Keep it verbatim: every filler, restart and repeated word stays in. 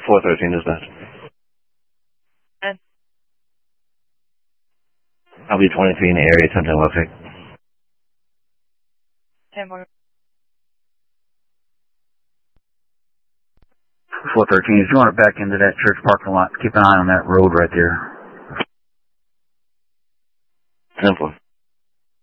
four thirteen is that. And I'll be twenty-three in the area, ten ten Westgate. ten more. four thirteen, if you want to back into that church parking lot, keep an eye on that road right there. ten four.